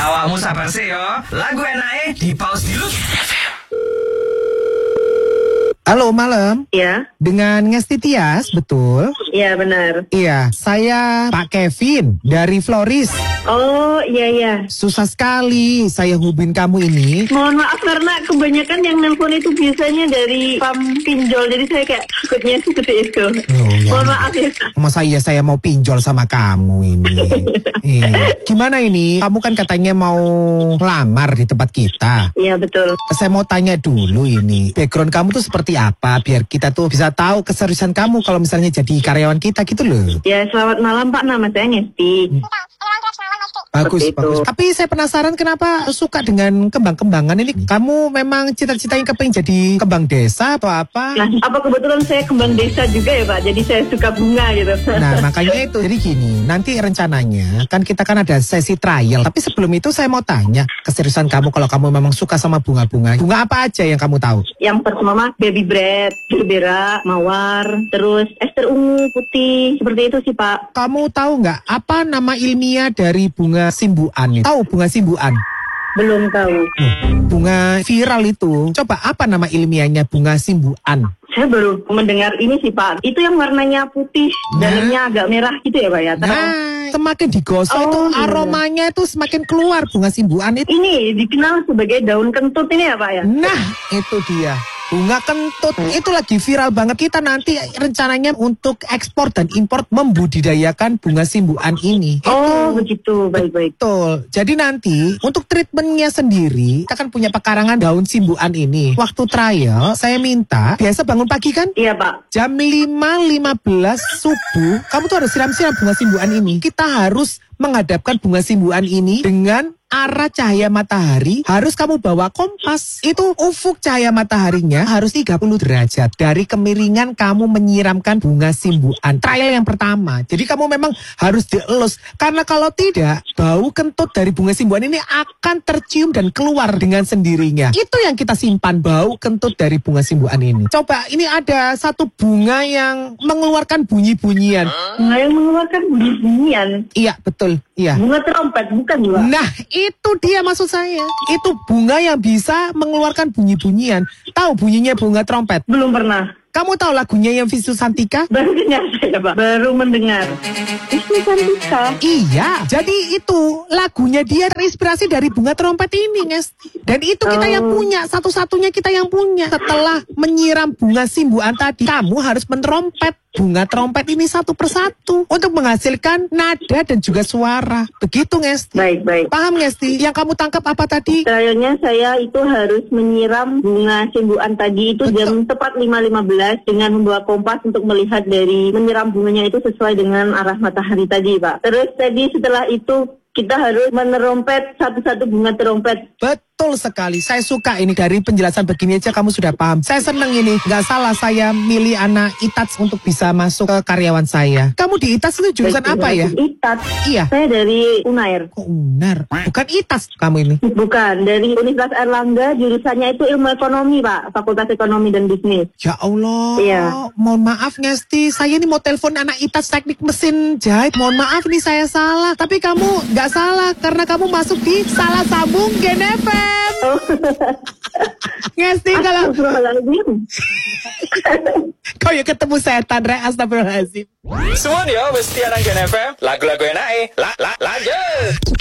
Awakmu sabar sih yo. Lagu enake di pause dulu. Halo, malam. Iya. Dengan Ngesti Tias, betul? Iya, benar. Iya, saya Pak Kevin dari Floris. Oh, iya. Susah sekali saya hubungin kamu ini. Mohon maaf karena kebanyakan yang nelpon itu biasanya dari pam pinjol. Jadi saya kayak takutnya seperti itu. Oh, ya. Mohon maaf ya. Masa iya saya mau pinjol sama kamu ini? Gimana ini? Kamu kan katanya mau lamar di tempat kita. Iya, betul. Saya mau tanya dulu ini, background kamu tuh seperti apa? Biar kita tuh bisa tahu keseriusan kamu kalau misalnya jadi karyawan kita gitu loh. Ya, selamat malam Pak. Nama saya Ngesti. Bagus. Itu. Tapi saya penasaran kenapa suka dengan kembang-kembangan ini? Kamu memang cita-citanya kepengin jadi kembang desa atau apa? Nah, apa kebetulan saya kembang desa juga ya Pak? Jadi saya suka bunga gitu. Nah, makanya itu. Jadi gini, nanti rencananya kan kita kan ada sesi trial. Tapi sebelum itu saya mau tanya, keseriusan kamu kalau kamu memang suka sama bunga-bunga. Bunga apa aja yang kamu tahu? Yang pertama baby bread, gerbera, mawar, terus ester ungu, putih. Seperti itu sih Pak. Kamu tahu nggak apa nama ilmiah dari bunga simbuan itu? Tahu bunga simbuan? Belum tahu. Bunga viral itu. Coba apa nama ilmiahnya bunga simbuan? Saya baru mendengar ini sih Pak. Itu yang warnanya putih, dalamnya agak merah gitu ya Pak ya? Semakin digosok itu aromanya itu semakin keluar bunga simbuan itu. Ini dikenal sebagai daun kentut ini ya Pak ya? Nah, itu dia. Bunga kentut itu lagi viral banget. Kita nanti rencananya untuk ekspor dan impor membudidayakan bunga simbuan ini. Oh, begitu. Baik-baik. Betul. Jadi nanti untuk treatmentnya sendiri, kita kan punya pekarangan daun simbuan ini. Waktu trial, saya minta, biasa bangun pagi kan? Iya Pak. Jam 5.15 subuh, kamu tuh harus siram-siram bunga simbuan ini. Kita harus menghadapkan bunga simbuan ini dengan arah cahaya matahari. Harus kamu bawa kompas. Itu ufuk cahaya mataharinya harus 30 derajat dari kemiringan kamu menyiramkan bunga simbuan. Trial yang pertama. Jadi kamu memang harus dielus. Karena kalau tidak, bau kentut dari bunga simbuan ini akan tercium dan keluar dengan sendirinya. Itu yang kita simpan, bau kentut dari bunga simbuan ini. Coba, ini ada satu bunga yang mengeluarkan bunyi-bunyian. Bunga yang mengeluarkan bunyi-bunyian? Iya, betul. Iya. Bunga trompet, bukan juga? Nah, itu dia maksud saya. Itu bunga yang bisa mengeluarkan bunyi-bunyian. Tahu bunyinya bunga trompet? Belum pernah. Kamu tahu lagunya yang Visu Santika? Baru dengar saya Pak. Baru mendengar. Visu Santika? Iya. Jadi itu lagunya dia terinspirasi dari bunga trompet ini, Ngesti. Dan itu kita yang punya. Satu-satunya kita yang punya. Setelah menyiram bunga simbuan tadi, kamu harus menerompet bunga trompet ini satu persatu untuk menghasilkan nada dan juga suara. Begitu, Ngesti. Baik. Paham, Ngesti? Yang kamu tangkap apa tadi? Trialnya saya itu harus menyiram bunga simbuan tadi itu jam tepat 5.15 dengan membawa kompas untuk melihat dari menyiram bunganya itu sesuai dengan arah matahari tadi, Pak. Terus tadi setelah itu kita harus menerompet satu-satu bunga terompet. Betul sekali. Saya suka ini dari penjelasan begini aja kamu sudah paham. Saya seneng ini. Gak salah saya milih anak ITATS untuk bisa masuk ke karyawan saya. Kamu di ITATS itu jurusan apa ya? ITATS? Iya. Saya dari UNAIR. Kok UNAIR? Bukan ITATS kamu ini? Bukan. Dari Universitas Airlangga jurusannya itu ilmu ekonomi, Pak. Fakultas Ekonomi dan Bisnis. Ya Allah. Iya. Mohon maaf Ngesti. Saya ini mau telepon anak ITATS teknik mesin jahit. Mohon maaf nih saya salah. Tapi kamu gak salah karena kamu masuk di Salah Sambung Gen FM. Ngesti kalau kau ya ketemu setan Re, astagfirullahaladzim. Semua dia wes tiarang Gen FM. Lagu-lagu enake. Lanjut.